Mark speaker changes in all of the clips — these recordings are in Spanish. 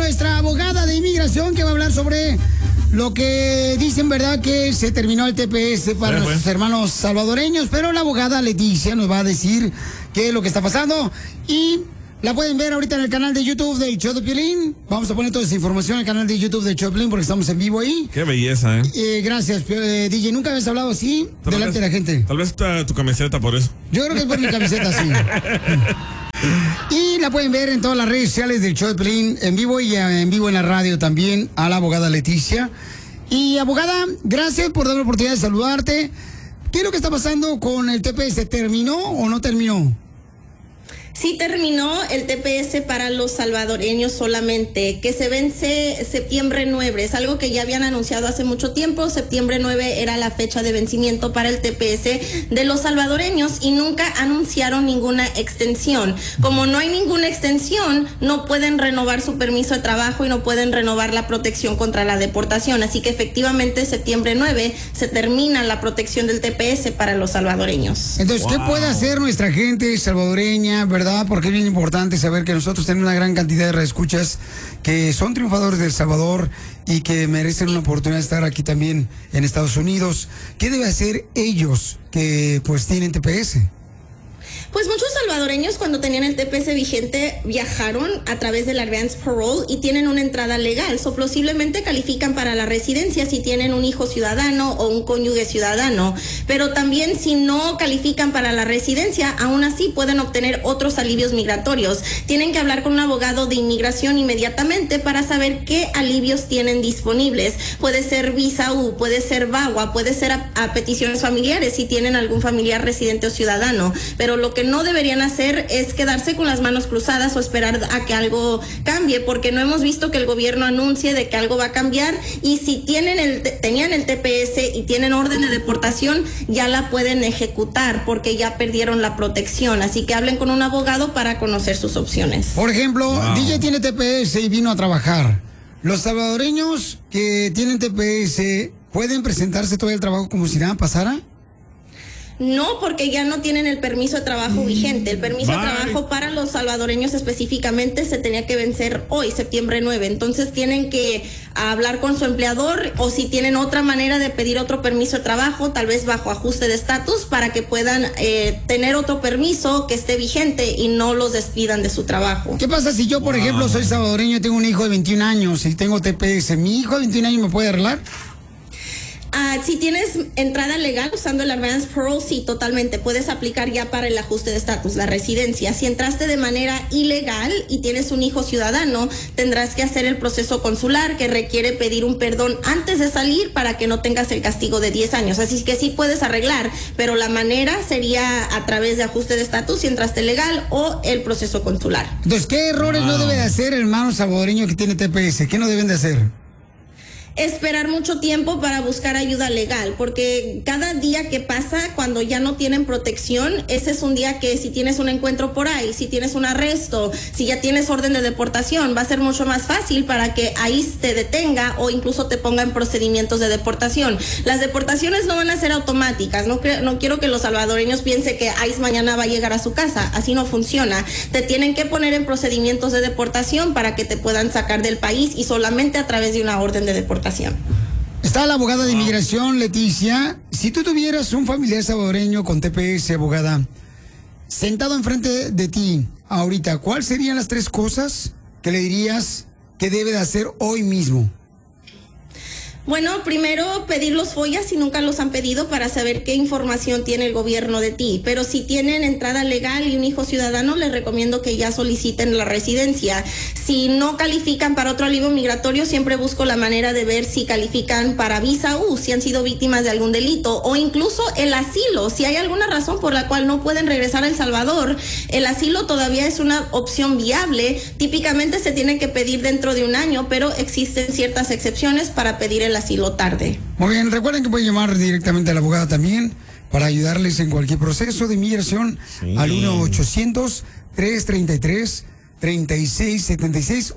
Speaker 1: nuestra abogada de inmigración que va a hablar sobre lo que dicen, ¿verdad? Que se terminó el TPS para nuestros hermanos salvadoreños, pero la abogada Leticia nos va a decir qué es lo que está pasando y la pueden ver ahorita en el canal de YouTube del Show de Piolín. Vamos a poner toda esa información en el canal de YouTube del Show de Piolín porque estamos en vivo ahí.
Speaker 2: Qué belleza,
Speaker 1: Gracias, DJ. Nunca habías hablado así delante de la gente.
Speaker 2: Tal vez tu camiseta por eso.
Speaker 1: Yo creo que es por mi camiseta, sí. Y la pueden ver en todas las redes sociales del Show de Piolín, en vivo y en vivo en la radio también, a la abogada Leticia. Y abogada, gracias por darme la oportunidad de saludarte. ¿Qué es lo que está pasando con el TPS? ¿Terminó o no terminó?
Speaker 3: Sí terminó el TPS para los salvadoreños solamente, que se vence septiembre 9. Es algo que ya habían anunciado hace mucho tiempo. Septiembre 9 era la fecha de vencimiento para el TPS de los salvadoreños y nunca anunciaron ninguna extensión. Como no hay ninguna extensión, no pueden renovar su permiso de trabajo y no pueden renovar la protección contra la deportación. Así que efectivamente septiembre 9 se termina la protección del TPS para los salvadoreños.
Speaker 1: Entonces, ¿qué puede hacer nuestra gente salvadoreña, verdad? Porque es bien importante saber que nosotros tenemos una gran cantidad de reescuchas que son triunfadores de El Salvador y que merecen una oportunidad de estar aquí también en Estados Unidos. ¿Qué debe hacer ellos que pues tienen TPS?
Speaker 3: Pues muchos salvadoreños cuando tenían el TPS vigente viajaron a través del Advance Parole y tienen una entrada legal. Posiblemente califican para la residencia si tienen un hijo ciudadano o un cónyuge ciudadano. Pero también si no califican para la residencia, aún así pueden obtener otros alivios migratorios. Tienen que hablar con un abogado de inmigración inmediatamente para saber qué alivios tienen disponibles. Puede ser visa U, puede ser VAWA, puede ser a peticiones familiares si tienen algún familiar residente o ciudadano. Pero lo que no deberían hacer es quedarse con las manos cruzadas o esperar a que algo cambie, porque no hemos visto que el gobierno anuncie de que algo va a cambiar, y si tenían el TPS y tienen orden de deportación, ya la pueden ejecutar porque ya perdieron la protección. Así que hablen con un abogado para conocer sus opciones.
Speaker 1: Por ejemplo, DJ tiene TPS y vino a trabajar. Los salvadoreños que tienen TPS, ¿pueden presentarse todo el trabajo como si nada pasara?
Speaker 3: No, porque ya no tienen el permiso de trabajo vigente. El permiso de trabajo para los salvadoreños específicamente se tenía que vencer hoy, septiembre 9. Entonces tienen que hablar con su empleador, o si tienen otra manera de pedir otro permiso de trabajo, tal vez bajo ajuste de estatus, para que puedan tener otro permiso que esté vigente y no los despidan de su trabajo.
Speaker 1: ¿Qué pasa si yo, por ejemplo, soy salvadoreño y tengo un hijo de 21 años y tengo TPS? ¿Mi hijo de 21 años me puede arreglar?
Speaker 3: Si tienes entrada legal usando el Advance Parole, sí, totalmente. Puedes aplicar ya para el ajuste de estatus, la residencia. Si entraste de manera ilegal y tienes un hijo ciudadano, tendrás que hacer el proceso consular, que requiere pedir un perdón antes de salir para que no tengas el castigo de 10 años. Así que sí puedes arreglar, pero la manera sería a través de ajuste de estatus si entraste legal, o el proceso consular.
Speaker 1: Entonces, ¿qué errores no debe de hacer el hermano salvadoreño que tiene TPS? ¿Qué no deben de hacer?
Speaker 3: Esperar mucho tiempo para buscar ayuda legal, porque cada día que pasa cuando ya no tienen protección, ese es un día que si tienes un encuentro por ahí, si tienes un arresto, si ya tienes orden de deportación, va a ser mucho más fácil para que ahí te detenga o incluso te ponga en procedimientos de deportación. Las deportaciones no van a ser automáticas. No quiero que los salvadoreños piensen que ICE mañana va a llegar a su casa. Así no funciona. Te tienen que poner en procedimientos de deportación para que te puedan sacar del país, y solamente a través de una orden de deportación.
Speaker 1: Está la abogada de inmigración, Leticia. Si tú tuvieras un familiar salvadoreño con TPS, abogada, sentado enfrente de ti ahorita, ¿cuáles serían las 3 cosas que le dirías que debe de hacer hoy mismo?
Speaker 3: Bueno, primero pedir los FOIA si nunca los han pedido, para saber qué información tiene el gobierno de ti. Pero si tienen entrada legal y un hijo ciudadano, les recomiendo que ya soliciten la residencia. Si no califican para otro alivio migratorio, siempre busco la manera de ver si califican para visa U, si han sido víctimas de algún delito, o incluso el asilo. Si hay alguna razón por la cual no pueden regresar a El Salvador, el asilo todavía es una opción viable. Típicamente se tiene que pedir dentro de un año, pero existen ciertas excepciones para pedir el asilo tarde.
Speaker 1: Muy bien, recuerden que pueden llamar directamente a la abogada también para ayudarles en cualquier proceso de inmigración al 1-800-333 3676,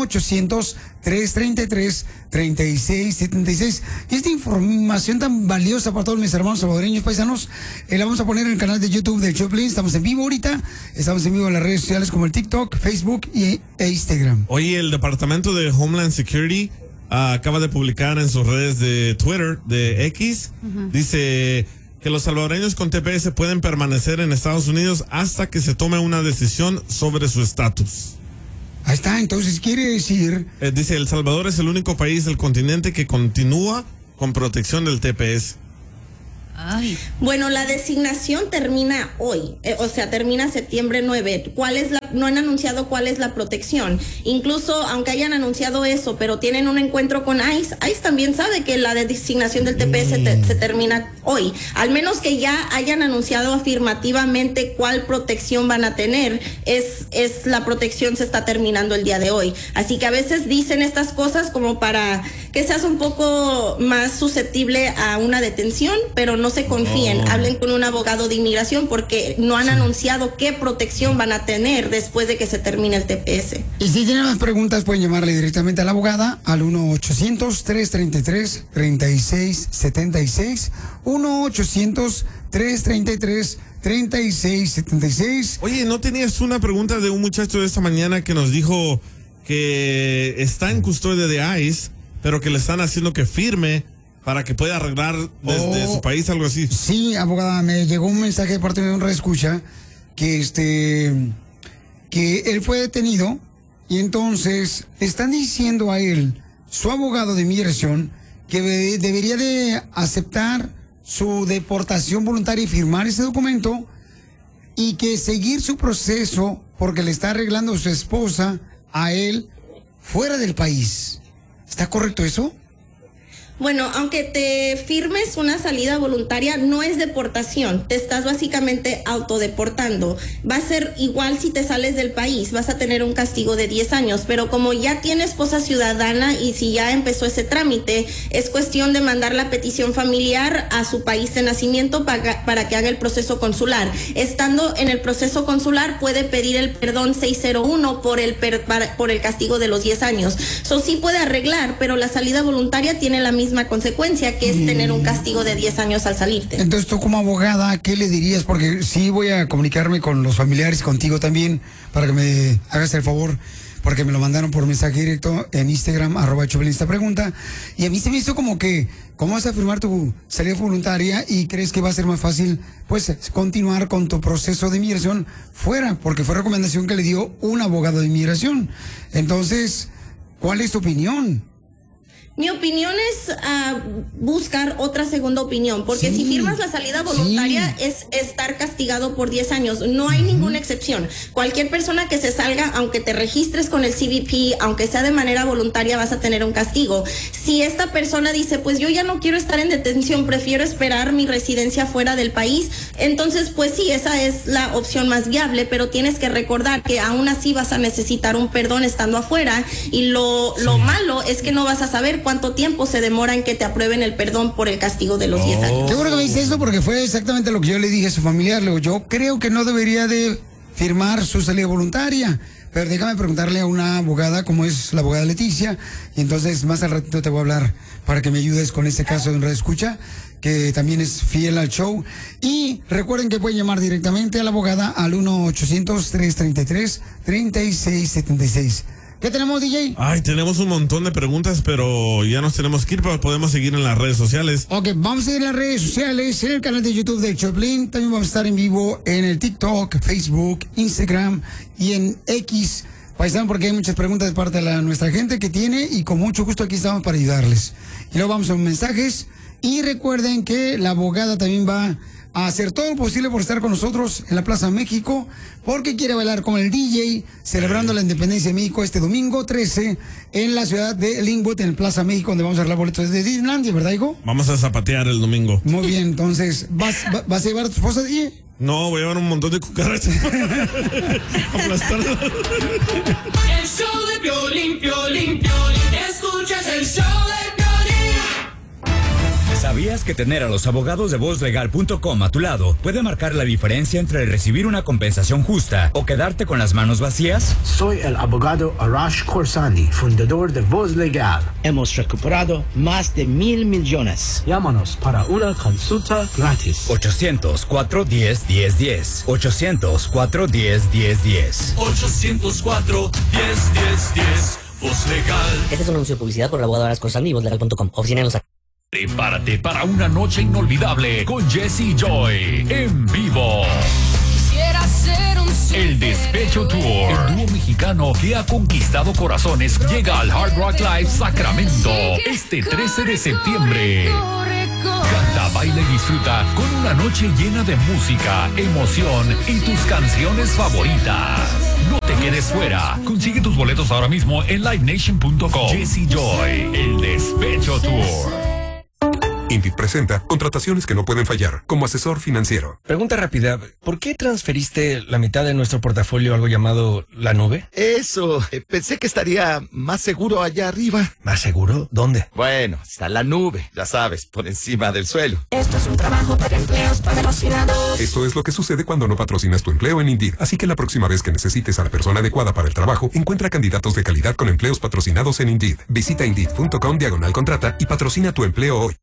Speaker 1: 1-800-333-3676. Y esta información tan valiosa para todos mis hermanos salvadoreños paisanos, la vamos a poner en el canal de YouTube del Choplin. Estamos en vivo ahorita, estamos en vivo en las redes sociales como el TikTok, Facebook e Instagram.
Speaker 2: Oye, el Departamento de Homeland Security acaba de publicar en sus redes de Twitter, de X, dice que los salvadoreños con TPS pueden permanecer en Estados Unidos hasta que se tome una decisión sobre su estatus.
Speaker 1: Ahí está, entonces quiere decir...
Speaker 2: dice, El Salvador es el único país del continente que continúa con protección del TPS.
Speaker 3: Ay. Bueno, la designación termina hoy, o sea, termina septiembre 9. No han anunciado cuál es la protección. Incluso, aunque hayan anunciado eso, pero tienen un encuentro con ICE, ICE también sabe que la designación del TPS se termina hoy. Al menos que ya hayan anunciado afirmativamente cuál protección van a tener, la protección se está terminando el día de hoy. Así que a veces dicen estas cosas como para que seas un poco más susceptible a una detención, pero no se confíen, hablen con un abogado de inmigración porque no han anunciado qué protección van a tener después de que se termine el TPS.
Speaker 1: Y si tienen más preguntas pueden llamarle directamente a la abogada al 1-800-333-3676, 1-800-333-3676.
Speaker 2: Oye, ¿no tenías una pregunta de un muchacho de esta mañana que nos dijo que está en custodia de ICE, pero que le están haciendo que firme para que pueda arreglar desde su país, algo así?
Speaker 1: Sí, abogada, me llegó un mensaje de parte de un reescucha que él fue detenido y entonces están diciendo a él, su abogado de inmigración, que debería de aceptar su deportación voluntaria y firmar ese documento y que seguir su proceso porque le está arreglando su esposa a él fuera del país. ¿Está correcto eso?
Speaker 3: Bueno, aunque te firmes una salida voluntaria, no es deportación, te estás básicamente autodeportando. Va a ser igual si te sales del país, vas a tener un castigo de 10 años, pero como ya tiene esposa ciudadana y si ya empezó ese trámite, es cuestión de mandar la petición familiar a su país de nacimiento para que haga el proceso consular. Estando en el proceso consular puede pedir el perdón 601 por el castigo de los 10 años. Eso sí puede arreglar, pero la salida voluntaria tiene la misma consecuencia, que es tener un castigo de 10 años al salirte.
Speaker 1: Entonces tú como abogada, ¿qué le dirías? Porque sí voy a comunicarme con los familiares, contigo también, para que me hagas el favor, porque me lo mandaron por mensaje directo en Instagram, @Choplin esta pregunta, y a mí se me hizo como que, ¿cómo vas a firmar tu salida voluntaria y crees que va a ser más fácil, pues, continuar con tu proceso de inmigración fuera? Porque fue recomendación que le dio un abogado de inmigración. Entonces, ¿cuál es tu opinión?
Speaker 3: Mi opinión es buscar otra segunda opinión, porque si firmas la salida voluntaria es estar castigado por 10 años. No hay ninguna excepción. Cualquier persona que se salga, aunque te registres con el CBP, aunque sea de manera voluntaria, vas a tener un castigo. Si esta persona dice, pues yo ya no quiero estar en detención, prefiero esperar mi residencia fuera del país, entonces pues sí, esa es la opción más viable, pero tienes que recordar que aún así vas a necesitar un perdón estando afuera, y lo malo es que no vas a saber cuánto tiempo se demora en que te aprueben el perdón por el castigo de los 10 años.
Speaker 1: Seguro que me dice eso porque fue exactamente lo que yo le dije a su familiar. Yo creo que no debería de firmar su salida voluntaria, pero déjame preguntarle a una abogada, como es la abogada Leticia, y entonces más al ratito te voy a hablar para que me ayudes con este caso de un radioescucha, que también es fiel al show. Y recuerden que pueden llamar directamente a la abogada al 1-800-333-3676. ¿Qué tenemos, DJ?
Speaker 2: Ay, tenemos un montón de preguntas, pero ya nos tenemos que ir, pero podemos seguir en las redes sociales.
Speaker 1: Ok, vamos a ir en las redes sociales, en el canal de YouTube de Choplin. También vamos a estar en vivo en el TikTok, Facebook, Instagram y en X. Paisano, porque hay muchas preguntas de parte de nuestra gente que tiene, y con mucho gusto aquí estamos para ayudarles. Y luego vamos a mensajes. Y recuerden que la abogada también va a hacer todo lo posible por estar con nosotros en la Plaza México, porque quiere bailar con el DJ, celebrando la independencia de México este domingo 13 en la ciudad de Linwood, en el Plaza México, donde vamos a arreglar boletos de Disneylandia, ¿verdad, hijo?
Speaker 2: Vamos a zapatear el domingo.
Speaker 1: Muy bien, entonces, ¿vas a llevar a tu esposa, DJ?
Speaker 2: No, voy a llevar un montón de cucarachas. Aplastarlas.
Speaker 4: El show de Piolín, Piolín, Piolín. Escuchas el show de Piolín.
Speaker 5: ¿Sabías ¿Sabías que tener a los abogados de vozlegal.com a tu lado puede marcar la diferencia entre recibir una compensación justa o quedarte con las manos vacías?
Speaker 6: Soy el abogado Arash Khorsandi, fundador de Voz Legal. Hemos recuperado más de 1,000 millones. Llámanos para una consulta gratis.
Speaker 5: 800-410-1010. 800-410-1010.
Speaker 4: 804-10-10-10. Voz Legal.
Speaker 7: Este es un anuncio de publicidad por el abogado Arash Khorsandi y vozlegal.com. Oficina en Los Ángeles.
Speaker 8: Prepárate para una noche inolvidable con Jesse Joy en vivo. El Despecho Tour, el dúo mexicano que ha conquistado corazones, llega al Hard Rock Live Sacramento este 13 de septiembre. Canta, baila y disfruta con una noche llena de música, emoción y tus canciones favoritas. No te quedes fuera. Consigue tus boletos ahora mismo en livenation.com. Jesse Joy, el Despecho Tour.
Speaker 9: Indeed presenta contrataciones que no pueden fallar como asesor financiero.
Speaker 10: Pregunta rápida, ¿por qué transferiste la mitad de nuestro portafolio a algo llamado la nube?
Speaker 11: Eso, pensé que estaría más seguro allá arriba.
Speaker 10: ¿Más seguro? ¿Dónde?
Speaker 11: Bueno, está la nube, ya sabes, por encima del suelo.
Speaker 12: Esto es un trabajo para empleos patrocinados.
Speaker 9: Esto es lo que sucede cuando no patrocinas tu empleo en Indeed. Así que la próxima vez que necesites a la persona adecuada para el trabajo, encuentra candidatos de calidad con empleos patrocinados en Indeed. Visita Indeed.com/contrata y patrocina tu empleo hoy.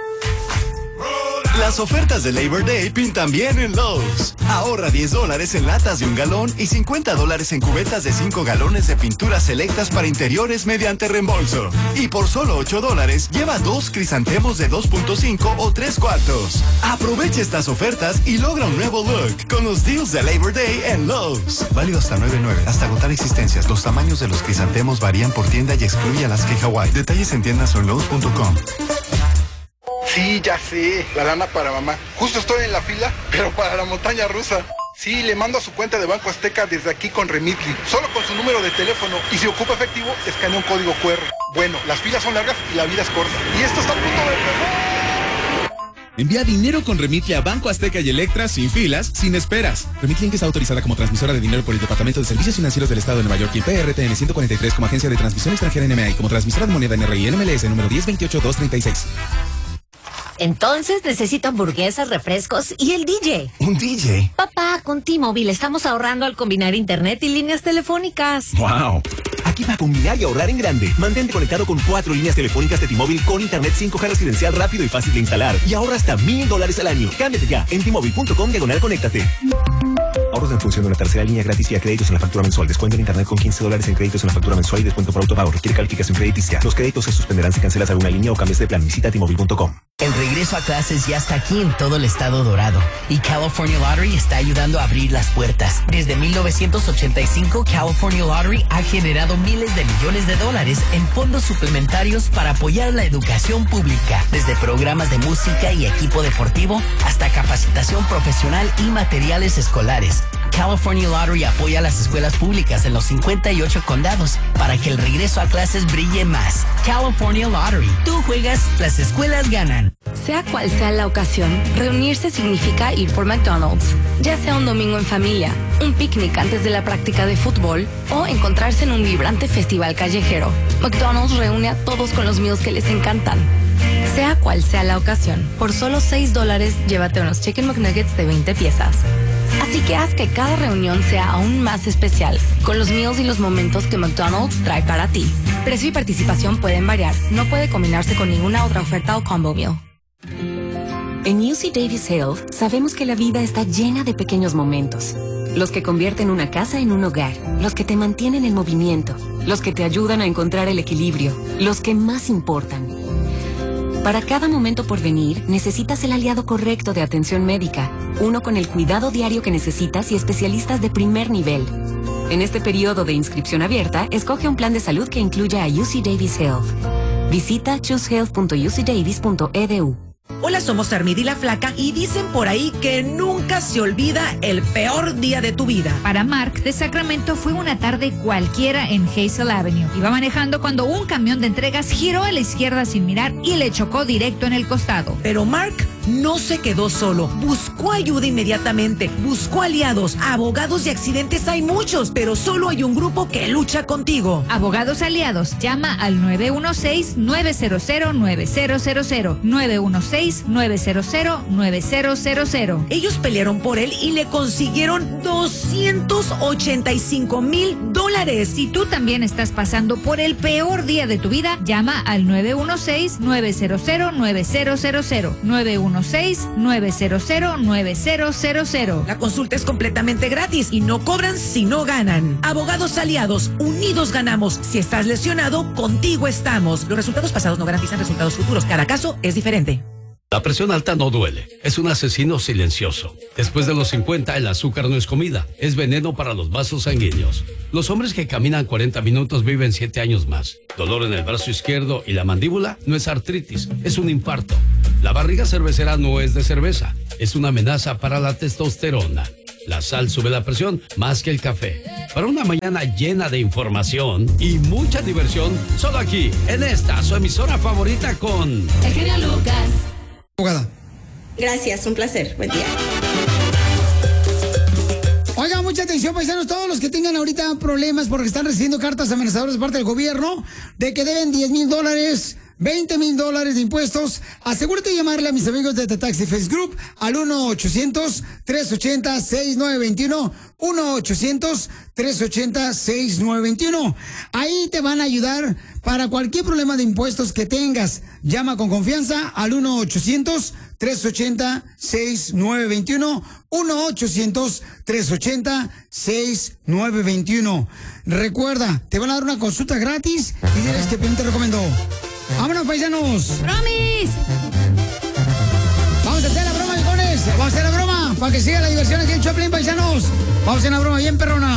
Speaker 13: Las ofertas de Labor Day pintan bien en Lowe's. Ahorra $10 en latas de 1 galón y $50 en cubetas de 5 galones de pinturas selectas para interiores mediante reembolso. Y por solo $8, lleva 2 crisantemos de 2.5 o 3/4. Aprovecha estas ofertas y logra un nuevo look con los deals de Labor Day en Lowe's. Válido hasta 9/9, hasta agotar existencias. Los tamaños de los crisantemos varían por tienda y excluye Alaska y Hawái. Detalles en tiendas o en Lowe's.com.
Speaker 14: Sí, ya sé, la lana para mamá. Justo estoy en la fila, pero para la montaña rusa. Sí, le mando a su cuenta de Banco Azteca desde aquí con Remitly, solo con su número de teléfono. Y si ocupa efectivo, escanea un código QR. Bueno, las filas son largas y la vida es corta. Y esto está a punto de empezar.
Speaker 15: Envía dinero con Remitly a Banco Azteca y Electra sin filas, sin esperas. Remitly Inc. está autorizada como transmisora de dinero por el Departamento de Servicios Financieros del Estado de Nueva York y PRTN 143 como agencia de transmisión extranjera NMA y como transmisora de moneda NRI NMLS número 1028236.
Speaker 16: Entonces necesito hamburguesas, refrescos y el DJ.
Speaker 11: ¿Un DJ?
Speaker 16: Papá, con T-Mobile estamos ahorrando al combinar internet y líneas telefónicas.
Speaker 11: ¡Wow! Aquí para combinar y ahorrar en grande. Mantente conectado con 4 líneas telefónicas de T-Mobile con internet 5G residencial rápido y fácil de instalar. Y ahorra hasta $1,000 al año. Cámbiate ya en T-Mobile.com/conéctate. Ahorros en función de una tercera línea gratis y a créditos en la factura mensual. Descuento en internet con $15 en créditos en la factura mensual y descuento por autopago. Requiere calificación crediticia. Los créditos se suspenderán si cancelas alguna línea o cambias de plan. Visita T-Mobile.com.
Speaker 17: El regreso a clases ya está aquí en todo el estado dorado y California Lottery está ayudando a abrir las puertas. Desde 1985, California Lottery ha generado miles de millones de dólares en fondos suplementarios para apoyar la educación pública, desde programas de música y equipo deportivo hasta capacitación profesional y materiales escolares. California Lottery apoya a las escuelas públicas en los 58 condados para que el regreso a clases brille más. California Lottery. Tú juegas, las escuelas ganan.
Speaker 18: Sea cual sea la ocasión, reunirse significa ir por McDonald's. Ya sea un domingo en familia, un picnic antes de la práctica de fútbol o encontrarse en un vibrante festival callejero, McDonald's reúne a todos con los meals que les encantan. Sea cual sea la ocasión, por solo $6 llévate unos Chicken McNuggets de 20 piezas. Así que haz que cada reunión sea aún más especial, con los meals y los momentos que McDonald's trae para ti. Precio y participación pueden variar, no puede combinarse con ninguna otra oferta o combo meal.
Speaker 19: En UC Davis Health sabemos que la vida está llena de pequeños momentos. Los que convierten una casa en un hogar, los que te mantienen en movimiento, los que te ayudan a encontrar el equilibrio, los que más importan. Para cada momento por venir, necesitas el aliado correcto de atención médica, uno con el cuidado diario que necesitas y especialistas de primer nivel. En este periodo de inscripción abierta, escoge un plan de salud que incluya a UC Davis Health. Visita choosehealth.ucdavis.edu.
Speaker 20: Hola, somos Armida y la Flaca y dicen por ahí que nunca se olvida el peor día de tu vida.
Speaker 21: Para Mark, de Sacramento fue una tarde cualquiera en Hazel Avenue. Iba manejando cuando un camión de entregas giró a la izquierda sin mirar y le chocó directo en el costado.
Speaker 20: Pero Mark no se quedó solo. Buscó ayuda inmediatamente. Buscó aliados. Abogados de accidentes hay muchos, pero solo hay un grupo que lucha contigo.
Speaker 21: Abogados aliados. Llama al 916-900-9000. 916-900-9000.
Speaker 20: Ellos pelearon por él y le consiguieron $285,000.
Speaker 21: Si tú también estás pasando por el peor día de tu vida, llama al 916-900-9000. 916-900-9000.
Speaker 20: La consulta es completamente gratis y no cobran si no ganan. Abogados aliados, unidos ganamos. Si estás lesionado, contigo estamos. Los resultados pasados no garantizan resultados futuros. Cada caso es diferente.
Speaker 3: La presión alta no duele, es un asesino silencioso. Después de los 50, el azúcar no es comida, es veneno para los vasos sanguíneos. Los hombres que caminan 40 minutos viven 7 años más. Dolor en el brazo izquierdo y la mandíbula no es artritis, es un infarto. La barriga cervecera no es de cerveza, es una amenaza para la testosterona. La sal sube la presión más que el café. Para una mañana llena de información y mucha diversión, solo aquí, en esta, su emisora favorita con...
Speaker 12: El genio Lucas.
Speaker 1: Abogada.
Speaker 12: Gracias, un placer. Buen día.
Speaker 1: Oigan, mucha atención, paisanos, todos los que tengan ahorita problemas porque están recibiendo cartas amenazadoras de parte del gobierno de que deben $10,000, $20,000 de impuestos. Asegúrate de llamarle a mis amigos de The Taxi Face Group al 1-800-380-6921. 1-800-380-6921. Ahí te van a ayudar para cualquier problema de impuestos que tengas. Llama con confianza al 1-800-380-6921. 1-800-380-6921. Recuerda, te van a dar una consulta gratis y diles que Piolín te recomendó. ¡Vámonos, paisanos!
Speaker 21: ¡Promis!
Speaker 1: Vamos a hacer la broma, viejones. Vamos a hacer la broma para que siga la diversión aquí en Choplin, paisanos. Vamos a hacer una broma bien perrona.